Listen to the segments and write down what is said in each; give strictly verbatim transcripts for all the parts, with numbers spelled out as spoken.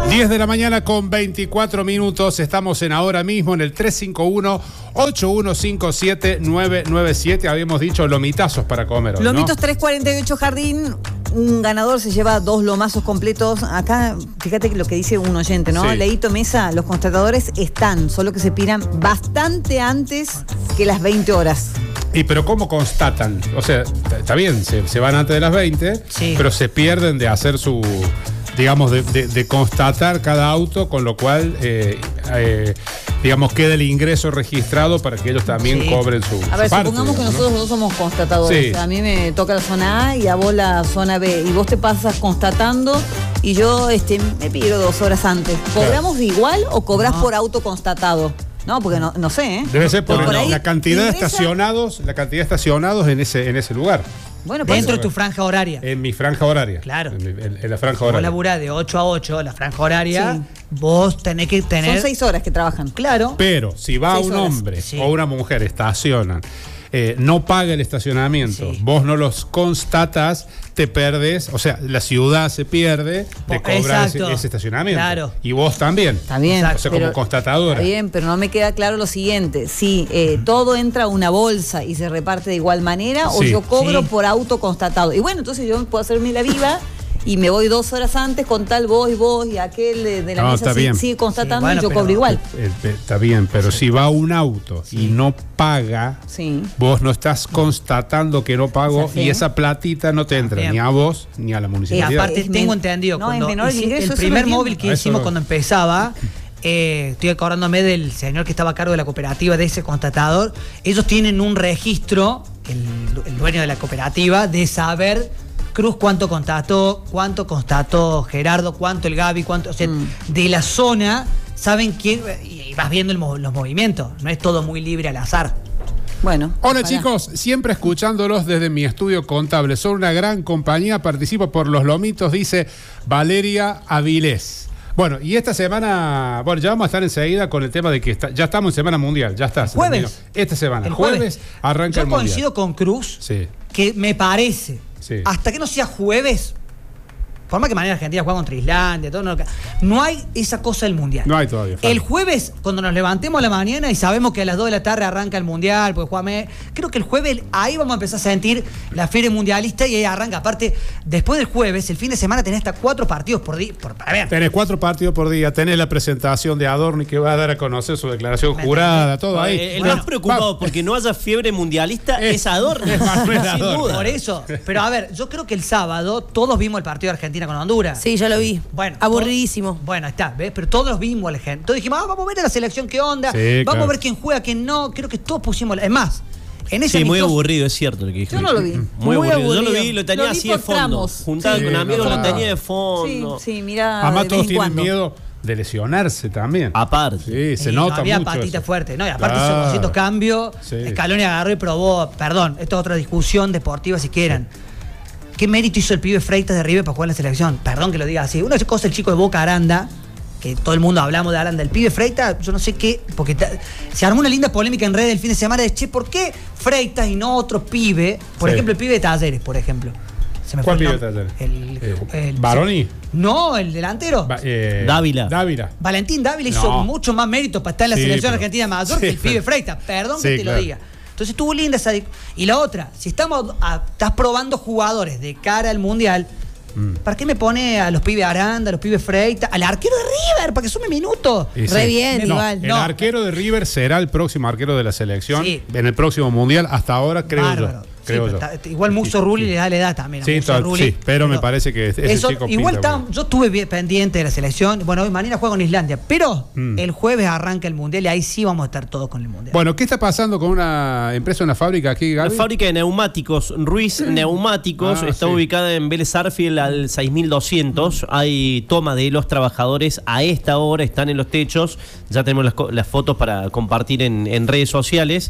diez de la mañana con veinticuatro minutos. Estamos en ahora mismo en el tres cinco uno, ocho uno cinco siete, nueve nueve siete. Habíamos dicho lomitazos para comer hoy, ¿no? Lomitos tres cuarenta y ocho Jardín. Un ganador se lleva dos lomazos completos. Acá, fíjate lo que dice un oyente, ¿no? Sí. Leito Mesa, los constatadores están, solo que se piran bastante antes que las veinte horas. ¿Y pero cómo constatan? O sea, está bien, se, se van antes de las veinte, Sí. pero se pierden de hacer su, digamos, de, de, de constatar cada auto, con lo cual, eh, eh, digamos, queda el ingreso registrado para que ellos también Sí. cobren su, A ver, su parte, supongamos que digamos, nosotros dos somos constatadores. Sí. A mí me toca la zona A y a vos la zona B. Y vos te pasas constatando y yo este, me pido dos horas antes. ¿Cobramos de igual o cobrás No. por auto constatado? No, porque no, no sé, ¿eh? Debe ser por, Por el- ahí la cantidad de ingresa- estacionados, la cantidad de estacionados en ese, en ese lugar, Bueno, por Dentro eso- de tu franja horaria. en mi franja horaria. Claro. En, mi- en- en la franja Vos horaria. laburás de ocho a ocho, la franja horaria, Sí. vos tenés que tener... Son seis horas que trabajan. Claro. Pero si va Seis un horas. hombre Sí. o una mujer, estacionan, eh, no paga el estacionamiento, Sí. vos no los constatas, te perdés, o sea, la ciudad se pierde de Po- cobrar ese, exacto. ese estacionamiento. Claro. Y vos también. Está bien. Exacto. O sea, como pero- constatadora. Está bien, pero no me queda claro lo siguiente. Si eh, todo entra a una bolsa y se reparte de igual manera, o Sí. yo cobro Sí. por auto constatado. Y bueno, entonces yo puedo hacerme la viva y me voy dos horas antes con tal vos y vos y aquel de, de la No, mesa está sigue, bien. sigue constatando Sí, bueno, y yo pero- cobro igual. Eh, eh, está bien, pero si va un auto y no paga, Sí. vos no estás constatando que no pagó, O sea, y sí. esa platita no te entra Bien. ni a vos ni a la Y municipalidad. aparte Es tengo men- entendido, no, cuando es menor el hici- ingreso, eso el lo primer entiendo. móvil que Eso hicimos no. cuando empezaba, eh, estoy acordándome del señor que estaba a cargo de la cooperativa, de ese constatador. Ellos tienen un registro, el, el dueño de la cooperativa, de saber Cruz cuánto constató, cuánto constató Gerardo, cuánto el Gaby, cuánto, o sea, Mm. de la zona saben quién, y vas viendo el mo- los movimientos, no es todo muy libre al azar. Bueno. Hola pará. chicos, siempre escuchándolos desde mi estudio contable. Son una gran compañía, participo por los lomitos, dice Valeria Avilés. Bueno, y esta semana, bueno, ya vamos a estar enseguida con el tema de que está- ya estamos en Semana Mundial, ya está. se Jueves. terminó. Esta semana, El jueves, arranca Yo el Mundial. coincido con Cruz, Sí. que me parece, Sí. hasta que no sea jueves, por más que manera Argentina juega contra Islandia, todo, no, no hay esa cosa del Mundial. No hay todavía. falta. El jueves, cuando nos levantemos a la mañana y sabemos que a las dos de la tarde arranca el Mundial, porque juega Me- creo que el jueves ahí vamos a empezar a sentir la fiebre mundialista y ahí arranca. Aparte, después del jueves, el fin de semana tenés hasta cuatro partidos por día. Por, a ver, Tenés cuatro partidos por día, tenés la presentación de Adorni que va a dar a conocer su declaración jurada, todo ahí. Eh, el Bueno, más preocupado va- porque no haya fiebre mundialista Es- es Adorno. es Manuel Sin Adorno. duda. por eso. Pero a ver, yo creo que el sábado todos vimos el partido de Argentina con Honduras. Sí, yo lo vi. Bueno, Aburridísimo. to- Bueno, está, ¿ves? Pero todos los vimos a la gente. Todos dijimos, ah, vamos a ver a la selección qué onda, Sí, vamos claro. a ver quién juega, quién no. Creo que todos pusimos. la- Es más, en ese Sí, muy amistoso- aburrido, es cierto lo que dijo. Yo no lo vi. Muy, Muy aburrido. Yo lo aburrido. vi, lo tenía Lo vi así por de fondo. tramos. Juntado Sí, con amigos, no, lo no. tenía de Sí, fondo. sí, mira. Además de todos vez en tienen cuando. miedo de lesionarse también. Aparte. Sí, se Sí, nota había mucho patita eso. fuerte, ¿no? Y aparte Claro. esos cositos cambios, Sí. Scaloni agarró y probó, perdón, esto es otra discusión deportiva si quieren. ¿Qué mérito hizo el pibe Freitas de River para jugar en la selección? Perdón que lo diga así. Una cosa el chico de Boca Aranda, que todo el mundo hablamos de Aranda, el pibe Freitas, yo no sé qué, porque ta- se armó una linda polémica en redes el fin de semana de, che, ¿por qué Freitas y no otro pibe? Por Sí. ejemplo, el pibe de Talleres, por ejemplo. Se me ¿Cuál fue el pibe de nombre. Talleres? El, Eh, el- ¿Baroni? No, el delantero. Va- eh, Dávila. Dávila. Valentín Dávila hizo No. mucho más mérito para estar en la Sí, selección pero- argentina mayor sí, que el pibe pero- Freitas. Perdón Sí, que te claro. lo diga. Entonces estuvo linda esa. Y la otra, si estamos a- estás probando jugadores de cara al Mundial, Mm. ¿para qué me pone a los pibes Aranda, a los pibes Freitas, al arquero de River, para que sume minutos? Y Re bien, No, igual. El No. arquero de River será el próximo arquero de la selección Sí. en el próximo mundial. Hasta ahora creo Bárbaro. yo. Sí, Creo pero yo. está- igual Musso Rulli le da la edad también. a Sí, Musso to- Rulli, sí, pero me parece que ese eso- chico igual pinta está- muy bien. yo estuve bien pendiente de la selección. Bueno, hoy mañana juego con Islandia, pero Mm. el jueves arranca el Mundial y ahí sí vamos a estar todos con el Mundial. Bueno, ¿qué está pasando con una empresa, una fábrica aquí, La Gaby? fábrica de neumáticos, Ruiz Neumáticos, Ah, está sí. ubicada en Vélez Arfiel al seis mil doscientos. Hay toma de los trabajadores a esta hora, están en los techos. Ya tenemos las, co- las fotos para compartir en, en redes sociales.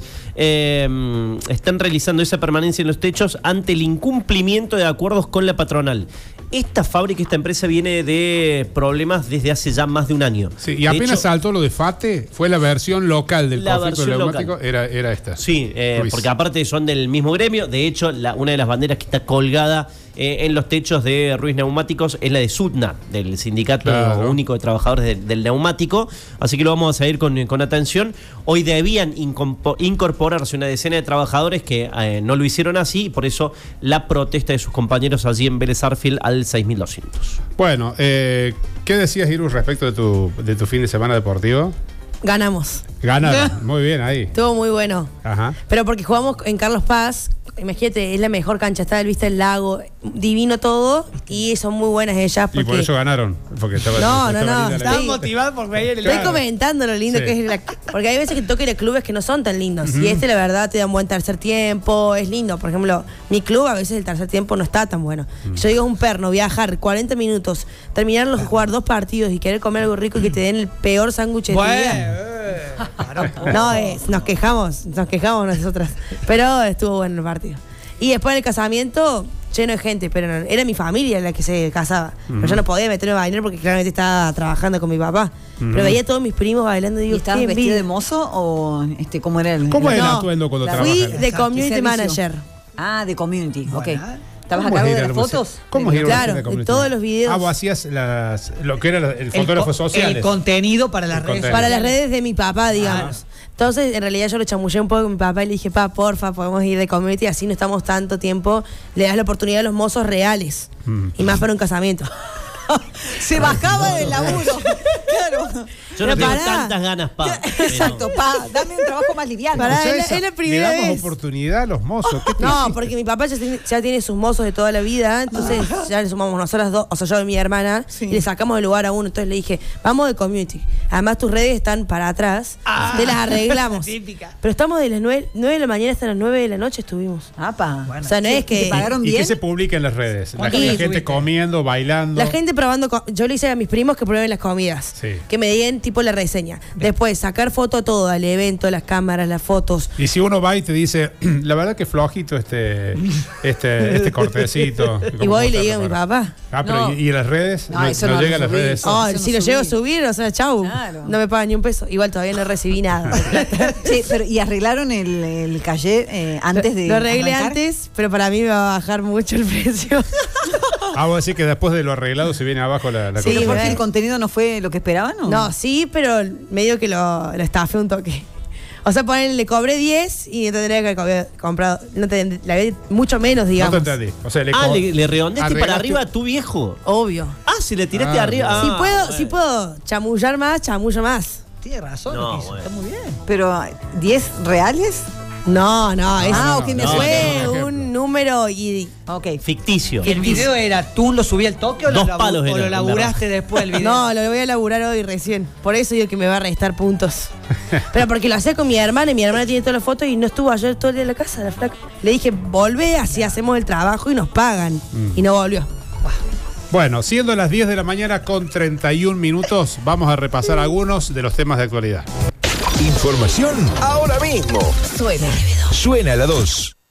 Eh, están realizando esa permanencia en los techos ante el incumplimiento de acuerdos con la patronal. Esta fábrica, esta empresa viene de problemas desde hace ya más de un año. Sí, y De apenas hecho, saltó lo de FATE, fue la versión local del La conflicto versión neumático, local. era, era esta. Sí, eh, Ruiz. porque aparte son del mismo gremio. De hecho, la- una de las banderas que está colgada eh, en los techos de Ruiz Neumáticos es la de SUTNA, del Sindicato Claro. Único de Trabajadores de- del Neumático. Así que lo vamos a seguir con, con atención. Hoy debían incompo- incorporarse una decena de trabajadores que eh, no lo hicieron así, y por eso la protesta de sus compañeros allí en Vélez Sarsfield al seis mil doscientos. Bueno, eh, ¿qué decías, Iru, respecto de tu, de tu fin de semana deportivo? Ganamos. Ganaron, muy bien ahí. Estuvo muy bueno. Ajá. Pero porque jugamos en Carlos Paz, imagínate, es la mejor cancha, está al vista del lago, divino todo, y son muy buenas ellas. Y Porque por eso ganaron. Porque estaba, No, no, estaba no, linda la- estaba Están motivados por ver el Estoy Claro. comentando lo lindo Sí. que es la... Porque hay veces que toca ir a clubes que no son tan lindos. Y este, la verdad, te da un buen tercer tiempo, es lindo. Por ejemplo, mi club a veces el tercer tiempo no está tan bueno. Yo digo, es un perno, viajar cuarenta minutos, terminarlos, jugar dos partidos y querer comer algo rico y que te den el peor sándwich de tu Bueno, vida. eh, paró, po. No, es, nos quejamos, nos quejamos nosotras. Pero estuvo bueno el partido. Y después del casamiento, lleno de gente, pero no, era mi familia la que se casaba. Pero yo no podía meterme a bailar porque claramente estaba trabajando con mi papá. Pero veía a todos mis primos bailando y ¿Y digo, estabas qué vestido envidia. de mozo o este, cómo era el. ¿Cómo el- era el No, atuendo cuando la- trabajas? Fui Exacto, de ¿qué community servicio? manager. Ah, de community, ok. Bueno. ¿Estabas a ¿Cómo es cargo ir de al las museo? fotos? ¿Cómo es ir a Claro, la de community? todos los videos. Ah, vos hacías las, lo que era la- el El fotógrafo co- social. El contenido para las El redes. contenido. Para las redes de mi papá, digamos. Entonces, en realidad yo lo chamullé un poco con mi papá y le dije, pa, porfa, podemos ir de community, así no estamos tanto tiempo. Le das la oportunidad a los mozos reales. Y más para un casamiento. Se bajaba del laburo. Claro. Yo no Pero tengo pará. tantas ganas, pa. Exacto, pa, dame un trabajo más liviano. Pará. O sea, es la- esa- es la primera le damos vez. oportunidad a los mozos. ¿Qué te No, hiciste? porque mi papá ya tiene, ya tiene sus mozos de toda la vida, entonces ya le sumamos nosotras dos, o sea, yo y mi hermana, Sí. y le sacamos el lugar a uno. Entonces le dije, vamos de community. Además, tus redes están para atrás, te las arreglamos. Típica. Pero estamos de las nueve, nueve de la mañana hasta las nueve de la noche estuvimos. Apa. Bueno. O sea, no es ¿Y te que. pagaron ¿Y bien? qué se publica en las redes? La, ¿Cuánto la le gente subiste? comiendo, bailando. La gente probando, co- yo le hice a mis primos que prueben las comidas, Sí. que me digan tipo la reseña. Después, sacar foto a todo, al evento, las cámaras, las fotos. Y si uno va y te dice, la verdad que flojito este, este, este cortecito. Y voy y le ¿Cómo digo a mi para- papá. Ah, pero No. ¿y, y las redes? No, eso no llega a lo las subí. redes. Oh, eso no si lo llego a subí. subir, o sea, chau. Claro. No me pagan ni un peso. Igual todavía no recibí nada. Sí, pero ¿y arreglaron el, el calle eh, antes de Lo arreglé arrancar? antes, pero para mí me va a bajar mucho el precio. Ah, vos decís que después de lo arreglado se viene abajo la, la Sí, ¿Pero cosa. porque me- el contenido no fue lo que esperaban o No, sí, pero medio que lo, lo estafé un toque. O sea, ponerle, le cobré diez y tendría que haber comprado. No te, le había mucho menos, No digamos. te entendí. O sea, le Ah, co- le, le redondeaste para arreglaste- arriba a tu viejo. Obvio. Ah, si le tiraste Ah, arriba. si Ah, puedo, bueno. si puedo chamullar más, chamullo más. Tiene razón No, lo que hizo. bueno. Está muy bien. Pero ¿diez reales? No, no, es, Ah, ok, fue no, no, no, no, un número y Ok. Ficticio. ¿Y el video era tú lo subí al toque o lo, Dos labu- palos o eran, lo en laburaste después el video? no, lo voy a laburar hoy recién. Por eso digo que me va a restar puntos. Pero porque lo hacía con mi hermana y mi hermana tiene todas las fotos y no estuvo ayer todo el día en la casa, la flaca. Le dije, volvé, así hacemos el trabajo y nos pagan. Y no volvió. Bueno, siendo las diez de la mañana con treinta y un minutos, vamos a repasar algunos de los temas de actualidad. Información ahora mismo. Suena. Suena a la dos.